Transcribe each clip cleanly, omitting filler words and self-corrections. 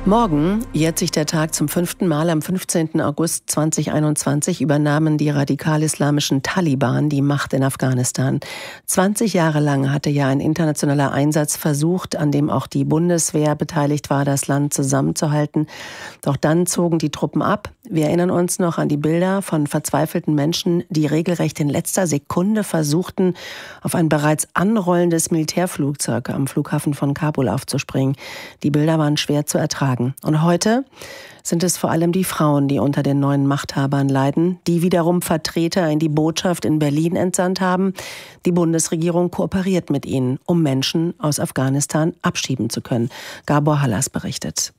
Morgen jährt sich der Tag zum 5. Mal. Am 15. August 2021 übernahmen die radikal-islamischen Taliban die Macht in Afghanistan. 20 Jahre lang hatte ja ein internationaler Einsatz versucht, an dem auch die Bundeswehr beteiligt war, das Land zusammenzuhalten. Doch dann zogen die Truppen ab. Wir erinnern uns noch an die Bilder von verzweifelten Menschen, die regelrecht in letzter Sekunde versuchten, auf ein bereits anrollendes Militärflugzeug am Flughafen von Kabul aufzuspringen. Die Bilder waren schwer zu ertragen. Und heute sind es vor allem die Frauen, die unter den neuen Machthabern leiden, die wiederum Vertreter in die Botschaft in Berlin entsandt haben. Die Bundesregierung kooperiert mit ihnen, um Menschen aus Afghanistan abschieben zu können. Gabor Hallas berichtet.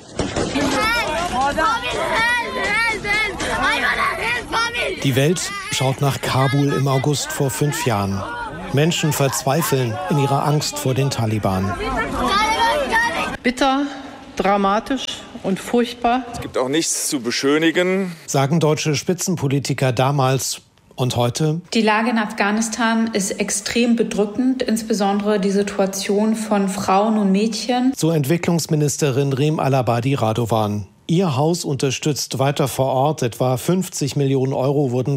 Die Welt schaut nach Kabul im August vor 5 Jahren. Menschen verzweifeln in ihrer Angst vor den Taliban. Bitter, dramatisch und furchtbar. Es gibt auch nichts zu beschönigen, sagen deutsche Spitzenpolitiker damals. Und heute? Die Lage in Afghanistan ist extrem bedrückend, insbesondere die Situation von Frauen und Mädchen. So Entwicklungsministerin Rem Alabadi Radovan. Ihr Haus unterstützt weiter vor Ort. Etwa 50 Millionen Euro wurden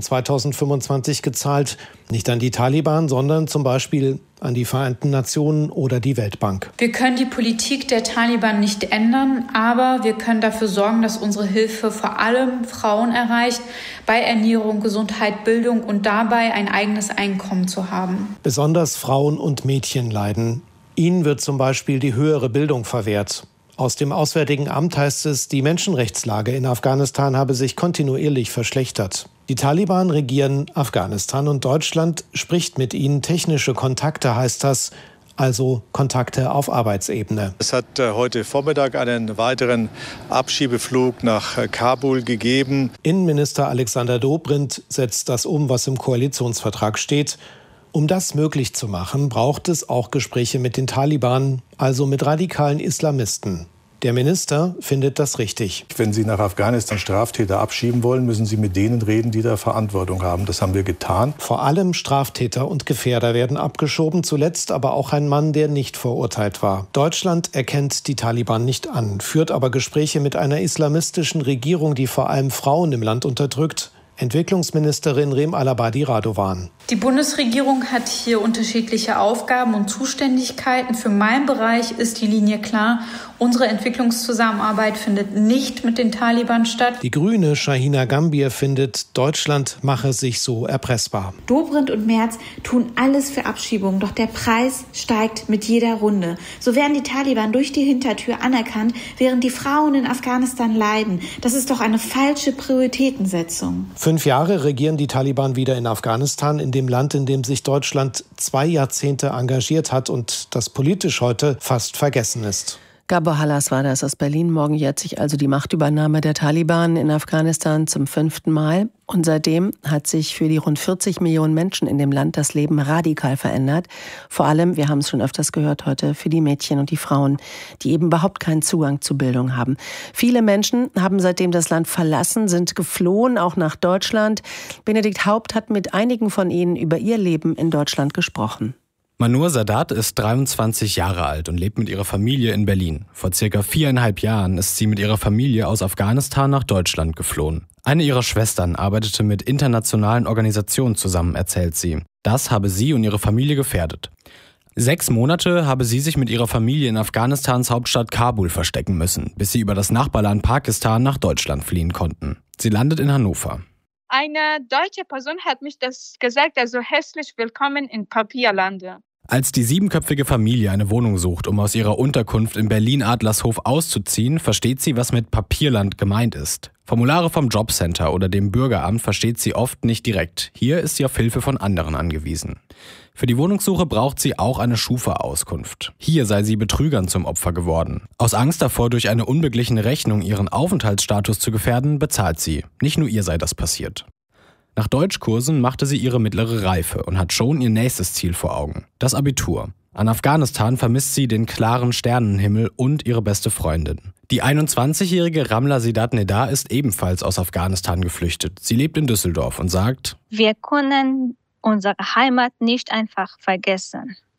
2025 gezahlt. Nicht an die Taliban, sondern zum Beispiel an die Vereinten Nationen oder die Weltbank. Wir können die Politik der Taliban nicht ändern, aber wir können dafür sorgen, dass unsere Hilfe vor allem Frauen erreicht, bei Ernährung, Gesundheit, Bildung und dabei ein eigenes Einkommen zu haben. Besonders Frauen und Mädchen leiden. Ihnen wird zum Beispiel die höhere Bildung verwehrt. Aus dem Auswärtigen Amt heißt es, die Menschenrechtslage in Afghanistan habe sich kontinuierlich verschlechtert. Die Taliban regieren Afghanistan und Deutschland spricht mit ihnen. Technische Kontakte heißt das, also Kontakte auf Arbeitsebene. Es hat heute Vormittag einen weiteren Abschiebeflug nach Kabul gegeben. Innenminister Alexander Dobrindt setzt das um, was im Koalitionsvertrag steht. Um das möglich zu machen, braucht es auch Gespräche mit den Taliban, also mit radikalen Islamisten. Der Minister findet das richtig. Wenn Sie nach Afghanistan Straftäter abschieben wollen, müssen Sie mit denen reden, die da Verantwortung haben. Das haben wir getan. Vor allem Straftäter und Gefährder werden abgeschoben, zuletzt aber auch ein Mann, der nicht verurteilt war. Deutschland erkennt die Taliban nicht an, führt aber Gespräche mit einer islamistischen Regierung, die vor allem Frauen im Land unterdrückt. Entwicklungsministerin Rem Alabadi Radovan. Die Bundesregierung hat hier unterschiedliche Aufgaben und Zuständigkeiten. Für meinen Bereich ist die Linie klar. Unsere Entwicklungszusammenarbeit findet nicht mit den Taliban statt. Die Grüne Shahina Gambier findet, Deutschland mache sich so erpressbar. Dobrindt und Merz tun alles für Abschiebung, doch der Preis steigt mit jeder Runde. So werden die Taliban durch die Hintertür anerkannt, während die Frauen in Afghanistan leiden. Das ist doch eine falsche Prioritätensetzung. 5 Jahre regieren die Taliban wieder in Afghanistan, in dem Land, in dem sich Deutschland 2 Jahrzehnte engagiert hat und das politisch heute fast vergessen ist. Gabor Hallas war das aus Berlin. Morgen jährt sich also die Machtübernahme der Taliban in Afghanistan zum 5. Mal. Und seitdem hat sich für die rund 40 Millionen Menschen in dem Land das Leben radikal verändert. Vor allem, wir haben es schon öfters gehört heute, für die Mädchen und die Frauen, die eben überhaupt keinen Zugang zu Bildung haben. Viele Menschen haben seitdem das Land verlassen, sind geflohen, auch nach Deutschland. Benedikt Haupt hat mit einigen von ihnen über ihr Leben in Deutschland gesprochen. Manur Sadat ist 23 Jahre alt und lebt mit ihrer Familie in Berlin. Vor circa 4,5 Jahren ist sie mit ihrer Familie aus Afghanistan nach Deutschland geflohen. Eine ihrer Schwestern arbeitete mit internationalen Organisationen zusammen, erzählt sie. Das habe sie und ihre Familie gefährdet. 6 Monate habe sie sich mit ihrer Familie in Afghanistans Hauptstadt Kabul verstecken müssen, bis sie über das Nachbarland Pakistan nach Deutschland fliehen konnten. Sie landet in Hannover. Eine deutsche Person hat mich das gesagt, also herzlich willkommen in Papierlande. Als die 7-köpfige Familie eine Wohnung sucht, um aus ihrer Unterkunft in Berlin-Adlershof auszuziehen, versteht sie, was mit Papierland gemeint ist. Formulare vom Jobcenter oder dem Bürgeramt versteht sie oft nicht direkt. Hier ist sie auf Hilfe von anderen angewiesen. Für die Wohnungssuche braucht sie auch eine Schufa-Auskunft. Hier sei sie Betrügern zum Opfer geworden. Aus Angst davor, durch eine unbeglichene Rechnung ihren Aufenthaltsstatus zu gefährden, bezahlt sie. Nicht nur ihr sei das passiert. Nach Deutschkursen machte sie ihre mittlere Reife und hat schon ihr nächstes Ziel vor Augen: das Abitur. An Afghanistan vermisst sie den klaren Sternenhimmel und ihre beste Freundin. Die 21-jährige Ramla Sidat Neda ist ebenfalls aus Afghanistan geflüchtet. Sie lebt in Düsseldorf und sagt: Wir können unsere Heimat nicht einfach vergessen.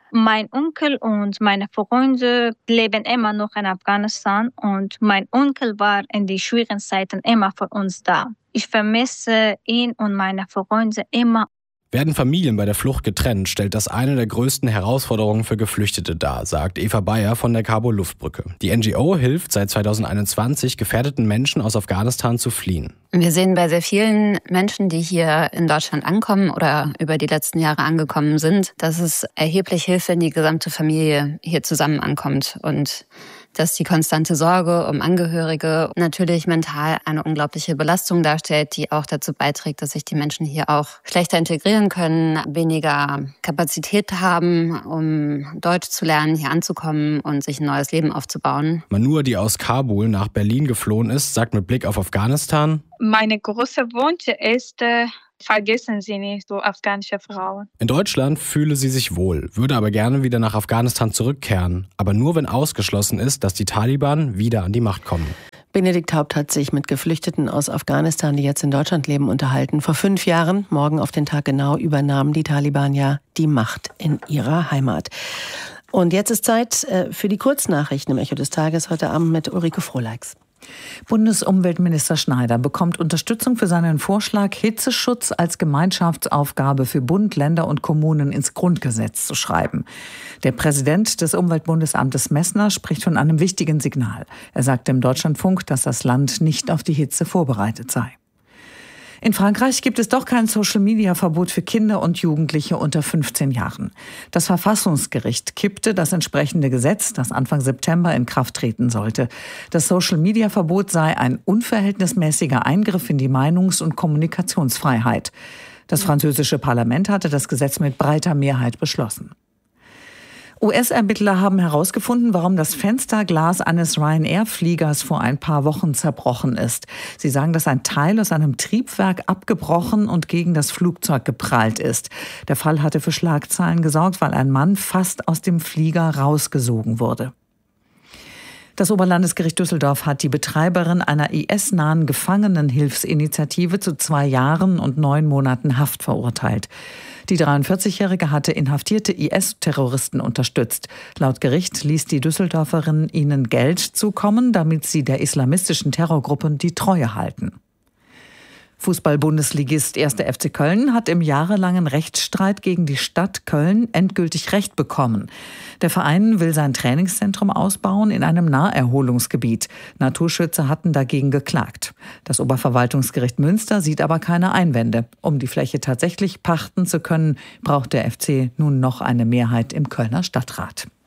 Mein Onkel und meine Freunde leben immer noch in Afghanistan und mein Onkel war in die schwierigen Zeiten immer für uns da. Ich vermisse ihn und meine Freunde immer. Werden Familien bei der Flucht getrennt, stellt das eine der größten Herausforderungen für Geflüchtete dar, sagt Eva Bayer von der Kabul-Luftbrücke. Die NGO hilft seit 2021 gefährdeten Menschen aus Afghanistan zu fliehen. Wir sehen bei sehr vielen Menschen, die hier in Deutschland ankommen oder über die letzten Jahre angekommen sind, dass es erheblich hilft, wenn die gesamte Familie hier zusammen ankommt und dass die konstante Sorge um Angehörige natürlich mental eine unglaubliche Belastung darstellt, die auch dazu beiträgt, dass sich die Menschen hier auch schlechter integrieren können, weniger Kapazität haben, um Deutsch zu lernen, hier anzukommen und sich ein neues Leben aufzubauen. Manur, die aus Kabul nach Berlin geflohen ist, sagt mit Blick auf Afghanistan: Meine große Wunsch ist, vergessen Sie nicht, so afghanische Frauen. In Deutschland fühle sie sich wohl, würde aber gerne wieder nach Afghanistan zurückkehren. Aber nur, wenn ausgeschlossen ist, dass die Taliban wieder an die Macht kommen. Benedikt Haupt hat sich mit Geflüchteten aus Afghanistan, die jetzt in Deutschland leben, unterhalten. Vor 5 Jahren, morgen auf den Tag genau, übernahmen die Taliban ja die Macht in ihrer Heimat. Und jetzt ist Zeit für die Kurznachrichten im Echo des Tages heute Abend mit Ulrike Frohleix. Bundesumweltminister Schneider bekommt Unterstützung für seinen Vorschlag, Hitzeschutz als Gemeinschaftsaufgabe für Bund, Länder und Kommunen ins Grundgesetz zu schreiben. Der Präsident des Umweltbundesamtes Messner spricht von einem wichtigen Signal. Er sagte im Deutschlandfunk, dass das Land nicht auf die Hitze vorbereitet sei. In Frankreich gibt es doch kein Social-Media-Verbot für Kinder und Jugendliche unter 15 Jahren. Das Verfassungsgericht kippte das entsprechende Gesetz, das Anfang September in Kraft treten sollte. Das Social-Media-Verbot sei ein unverhältnismäßiger Eingriff in die Meinungs- und Kommunikationsfreiheit. Das französische Parlament hatte das Gesetz mit breiter Mehrheit beschlossen. US-Ermittler haben herausgefunden, warum das Fensterglas eines Ryanair-Fliegers vor ein paar Wochen zerbrochen ist. Sie sagen, dass ein Teil aus einem Triebwerk abgebrochen und gegen das Flugzeug geprallt ist. Der Fall hatte für Schlagzeilen gesorgt, weil ein Mann fast aus dem Flieger rausgesogen wurde. Das Oberlandesgericht Düsseldorf hat die Betreiberin einer IS-nahen Gefangenenhilfsinitiative zu 2 Jahren und 9 Monaten Haft verurteilt. Die 43-Jährige hatte inhaftierte IS-Terroristen unterstützt. Laut Gericht ließ die Düsseldorferin ihnen Geld zukommen, damit sie der islamistischen Terrorgruppe die Treue halten. Fußball-Bundesligist 1. FC Köln hat im jahrelangen Rechtsstreit gegen die Stadt Köln endgültig Recht bekommen. Der Verein will sein Trainingszentrum ausbauen in einem Naherholungsgebiet. Naturschützer hatten dagegen geklagt. Das Oberverwaltungsgericht Münster sieht aber keine Einwände. Um die Fläche tatsächlich pachten zu können, braucht der FC nun noch eine Mehrheit im Kölner Stadtrat.